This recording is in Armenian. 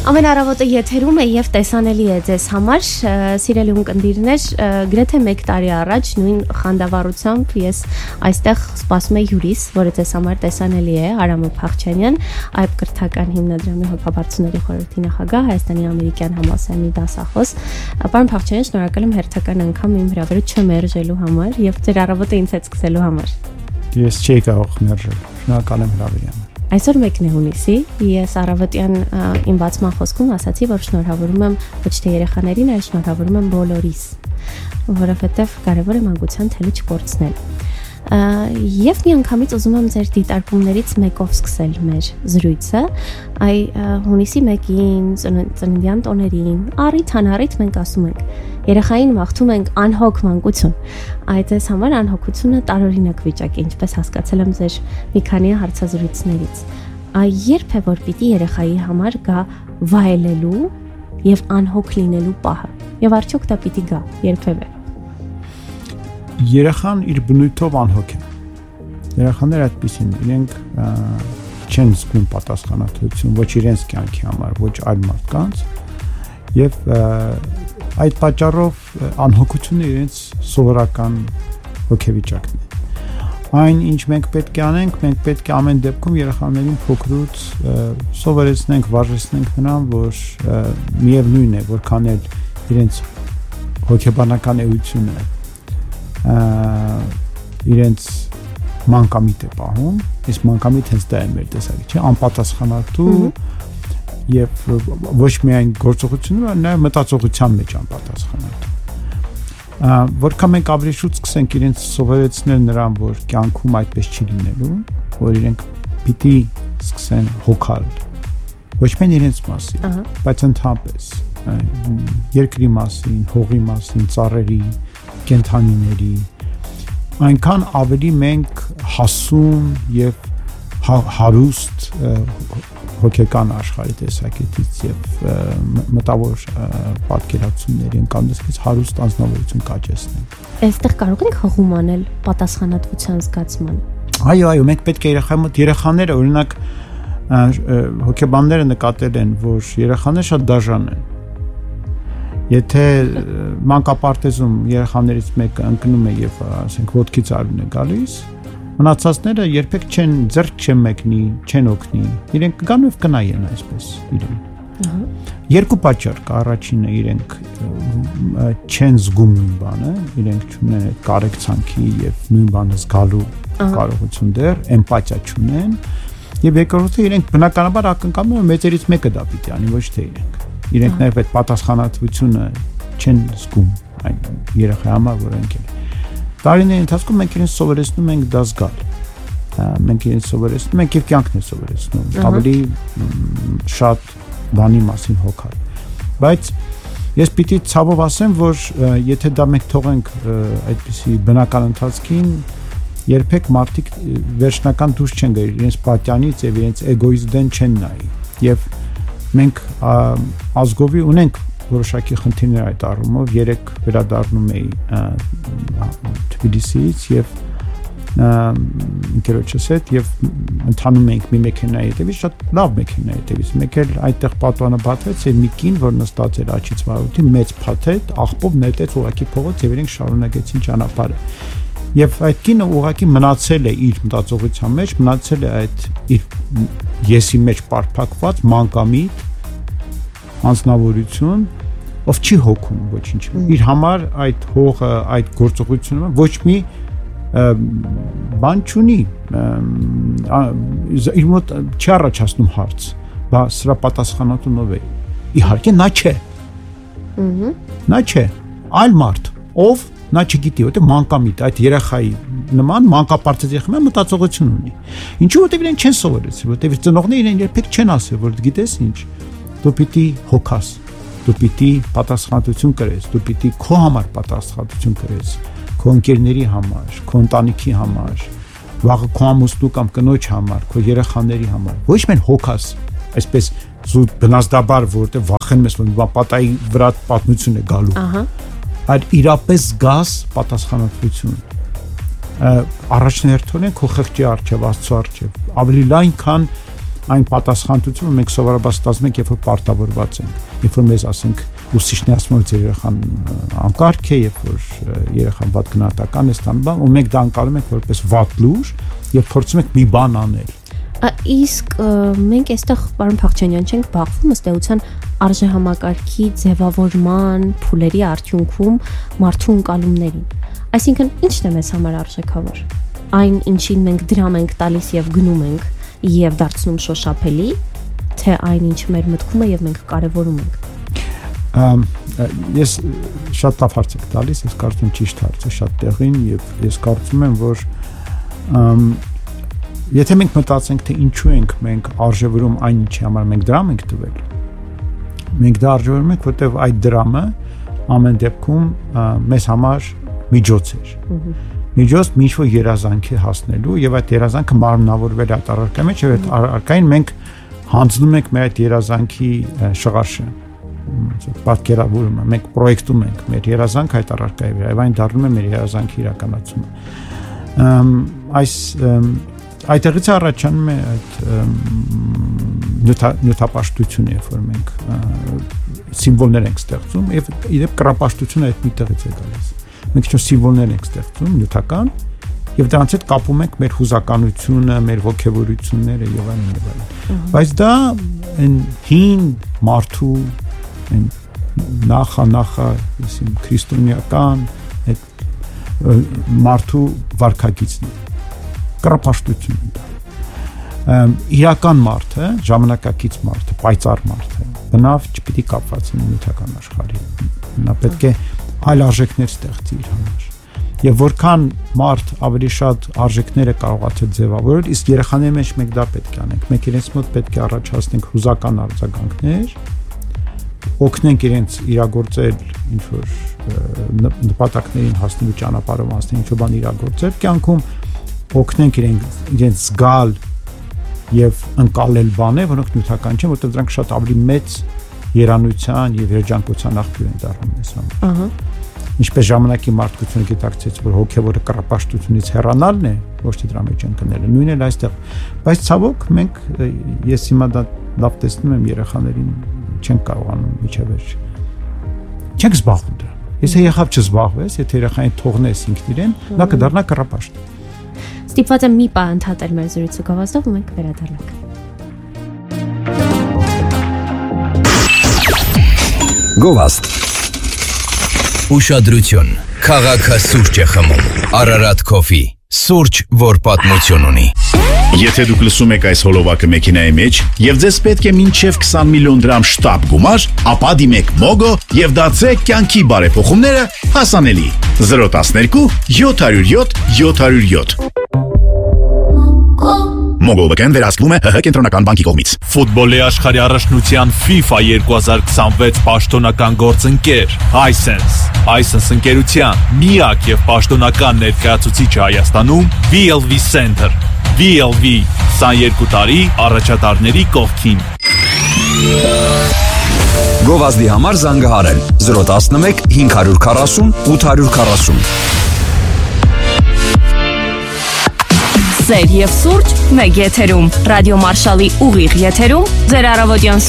Ամեն առավոտը եթերում է եւ տեսանելի է ձեզ համար, սիրելի ունկնդիրներ, գրեթե 1 տարի առաջ նույն խանդավառությամբ ես այստեղ սպասում եմ հյուրիս, որը ձեզ համար տեսանելի է, Արամը Փախչյանյան, այբ կրթական հիմնադրամի հոգաբարձուների խորհրդի նախագահ, Հայաստանի ամերիկյան համալսարանի դասախոս։ Պարոն Փախչյանյան, շնորհակալ եմ հերթական անգամ իմ հրավերը չմերժելու համար եւ ձեր առավոտը ինձ հետ սկսելու համար։ Ես չի կարող մերժել։ Շնորհակալ եմ հրավերի համար։ Այսօր 1 հունիսի ես առավոտյան իմ բացման խոսքում ասացի, որ շնորհավորում եմ ոչ թե երեխաներին, այլ շնորհավորում եմ բոլորիս, որովհետև կարևոր է մանկության թելը չկորցնել։ Եվ միանգամից ուզում եմ ձեր դիտարկումներից մեկով սկսել մեր զրույցը, այ հունիսի 1-ին, ծննդյան տոներին, առիթ անառիթ մենք ասում ենք, երեխային մաղթում ենք անհոգ մանկություն։ Այդ էս համար անհոգությունը տարօրինակ վիճակ է, ինչպես հասկացել եմ ձեր մի քանի հարցազրույցներից։ Երբ է որ պիտի երեխայի համար գա վայելելու եւ անհոգ լինելու պահը։ Եվ արդյոք դա պիտի գա երբևէ։ Երեխան իր բնույթով անհոգ է։ Երեխաները այդպեսին իրենք չեն զգում պատասխանատվություն ոչ իրենց կյանքի համար, ոչ այլ մարդկանց եւ այդ պատճառով անհոգությունը իրենց սովորական հոգեվիճակն է։ Այն ինչ մենք պետք է անենք, մենք պետք է ամեն դեպքում երեխաներին փոքրուց սովորեցնենք, վարժեցնենք նրան, որ միևնույն է, որքան էլ իրենց հոգեբանական էությունը իրենց մանկամիտ է պահում, իսկ մանկամիտ հենց դա է մեր տեսակի, չէ՞, անպատասխանատու եւ ոչ միայն գործողությունում, այլ նաեւ մտածողության մեջ անպատասխանատու։ Որքան մենք ավելի շուտ սկսենք իրենց սովորեցնել նրան, որ կյանքում այդպես չի լինելու, որ իրենք պիտի սկսեն հոգալ ոչ միայն իրենց մասին, բայց ընդհանրապես երկրի մասին, հողի մասին, ծառերի, կենդանիների, այնքան ավելի մենք հասուն եւ հարուստ հոգեկան աշխարհի տեսակետից եւ մտավոր պատկերացումների ընկալնից հարուստ անձնավորություն կաճեցնենք։ Այստեղ կարող ենք հղում անել պատասխանատվության զգացման։ Այո, մենք պետք է երեխաները, օրինակ հոգեբանները նկատել են, որ երեխաները շատ դաժան են։ Եթե մանկապարտեզում երեխաներից մեկը ընկնում է եւ ասենք ոտքից արյուն է գալիս, մնացածները երբեք չեն ձեռք չեն մեկնի, չեն օգնի։ Իրենք կգան եւ կնայեն այսպես իրեն։ Երկու պատճառ կա, առաջինը իրենք չեն զգում նույն բանը, իրենք չունեն այդ կարեկցանքի եւ նույն բանը զգալու կարողություն դեռ, էմպաթիա չունեն, եւ երկրորդը իրենք բնականաբար ակնկալում են մեծերից մեկը դա պիտի անի, ոչ թե իրենք։ Իրենք նաև այդ պատասխանատվությունը չեն զգում այն երեխայի համար, որ ընկել է։ Տարիների ընթացքում մենք իրենց սովորեցնում ենք դա զգալ։ Մենք իրենց սովորեցնում ենք եւ կյանքն է սովորեցնում ավելի շատ բանի մասին հոգալ։ Բայց ես պիտի ցավով ասեմ, որ եթե դա մենք թողենք այդպիսի բնական ընթացքին, երբեք մարդիկ վերջնական դուրս չեն գալի իրենց պատյանից եւ իրենց էգոիզմին չեն նայի։ Եվ մենք ազգովի ունենք որոշակի խնդիրներ այդ առումով, երեք վերադառնում էի Թբիլիսիից եւ ընկերոջս հետ եւ ընթանում էինք մի մեքենայի հետևից, շատ լավ մեքենայի հետևից։ Մեկ էլ այդտեղ պատուանը բացվեց եւ մի կին, որ նստած էր աչից վարորդի, մեծ փաթեթ, աղբով նետեց ուղակի փողոց եւ իրենք շարունակեցին ճանապարհը։ Եվ այդ կինը ուղղակի մնացել է իր մտածողության մեջ, մնացել է այդ իր եսի մեջ պարփակված մանկամիտ անձնավորություն, ով չի հոգում ոչինչ։ Իր համար այդ հողը, այդ գործողությունը ոչ մի բան չունի, իր մոտ չի առաջացնում հարց, բա սրա պատասխանատուն ով է։ Իհարկե նա չէ։ Նա չէ, այլ մարդ, ով նա չգիտի, որտեղ մանկամիտ այդ երեխայի նման մանկապարտեզ երեխան մտածողություն ունի։ Ինչու՞ որտեղ իրեն չեն սովորեցրել, որտեղ ծնողները իրեն երբեք չեն ասել, որ գիտես ինչ, դու պիտի հոգաս, դու պիտի պատասխանատվություն կրես, դու պիտի քո համար պատասխանատվություն կրես, քո ընկերների համար, քո ընտանիքի համար, վաղը քո ամուսնու կամ կնոջ համար, քո երեխաների համար։ Ոչ միայն հոգաս, այսպես զուտ բնազդաբար, որտեղ վախենում ես, որ պատայի վրա պատմություն է գալու։ Այդ իրապես գաս պատասխանատվություն առաջնահերթորեն քո խղճի առջև, Աստծո առջև, ավելի լայն քան այն պատասխանատվությունը մենք սովորաբար ստացվում ենք, երբ որ պարտավորված ենք, երբ որ մեզ ասենք ուսուցիչն ասում է ձեր երեխան անկարգ է, երբ որ երեխան վատ գնահատական է ստանում, ու մենք դա անցալում ենք որպես վատ լուր եւ փորձում ենք մի բան անել։ Իսկ մենք այստեղ պարոն Փախչյանյան չենք բախվում ըստ էության արժեհամակարգի ձևավորման փուլերի արդյունքում մարդու ընկալումներին։ Այսինքն ի՞նչն է մեզ համար արժեքավոր։ Այն ինչին մենք դրամ ենք տալիս եւ գնում ենք եւ դարձնում շոշափելի, թե այն ինչ մեր մտքում է եւ մենք կարեւորում ենք։ Ես շատ լավ հարց եք տալիս, ես կարծում եմ ճիշտ հարց է, շատ տեղին, եւ ես կարծում եմ, որ եթե մենք մտածենք, թե ինչու ենք մենք արժևորում այն ինչի համար մենք դրամ ենք տվել, մենք դա արժևորում ենք, որտեղ այդ դրամը ամեն դեպքում մեզ համար միջոց էր։ Միջոց ինչ-որ երազանքի հասնելու եւ այդ երազանքը մարմնավորվել է այդ առարկայի մեջ եւ այդ առարկային մենք հանձնում ենք մեր այդ երազանքի շղարշը, պատկերավորումը, մենք պրոյեկտում ենք մեր երազանքը այդ առարկայի վրա եւ այն դառնում է մեր երազանքի իրականացումը։ Այդտեղից առաջանում է այդ նյութապաշտությունը, երբ որ մենք սիմվոլներ ենք ստեղծում եւ իդեպ կրապաշտությունը այդ միտեղից է գալիս։ Մենք ինչ-որ սիմվոլներ ենք ստեղծում նյութական եւ դրանց հետ կապում ենք մեր հուզականությունը, մեր ոգևորությունները եւ այլն եւ այլն։ Բայց դա այն հին մարդու այն նախա իսին քրիստոնեական այդ մարդու վարքագիծն է։ Կրապաշտությունն է։ Իրական մարդը, ժամանակակից մարդը, պայծառ մարդը, բնավ չպիտի կապված լինի նյութական աշխարհի։ Նա պետք է այլ արժեքներ ստեղծի իր համար։ Եվ որքան մարդ ավելի շատ արժեքները կարողա թե ձևավորել, իսկ երեխաների մեջ մենք դա պետք է անենք։ Մենք իրենց մոտ պետք է առաջացնենք հուզական արձագանքներ, օգնենք իրենց իրագործել ինչ-որ նպատակներին հասնելու ճանապարհով անցնել, ինչ-որ բան իրագործել կյանքում, օգնենք իրենց զգալ եւ ընկալել բաներ, որոնք նյութական չեն, որտեղ դրանք շատ ավելի մեծ երանության եւ երջանկության աղբյուր են դառնում մեզ համար։ Ինչպես ժամանակի մարդկությունը գիտակցեց, որ հոգեվորը կրապաշտությունից հեռանալն է, ոչ թե դրա մեջ ընկնելը, նույնն էլ այստեղ։ Բայց ցավոք մենք ես հիմա դա լավ տեսնում եմ երեխաներին չեն կարողանում միջավերջը։ Չեք զբաղվում դրանով։ Եթե եղավ չզբաղվես, եթե երեխային թողնես ինքն իրեն, նա կդառնա կրապաշտ։ Ստիպված եմ մի պահ ընդհատել մեր զրույցը գովազդով ու մենք վերադառնանք։ Գովազդ Ուշադրություն, քաղաքը սուրճ է խմում, Արարատ Coffee, սուրճ, որ պատմություն ունի։ Եթե դուք լսում եք այս հոլովակը մեքենայի մեջ եւ ձեզ պետք է մինչեւ 20 միլիոն դրամ շտապ գումար, ապա դիմեք Mogo եւ դարձրեք կյանքի բարեփոխումները հասանելի։ 012 707 707 Մոգովական վերահսկվում է ՀՀ կենտրոնական բանկի կողմից։ Ֆուտբոլի աշխարհի առաջնության FIFA 2026 պաշտոնական գործընկեր Hisense ընկերության միակ եւ պաշտոնական ներկայացուցիչը Հայաստանում VLV Center VLV 22 տարի առաջատարների կողքին։ Գովազդի համար զանգահարել 011 540 840 Սեր եւ սուրճ մեկ եթերում ռադիո մարշալի ուղիղ եթերում ձեր առավոտյան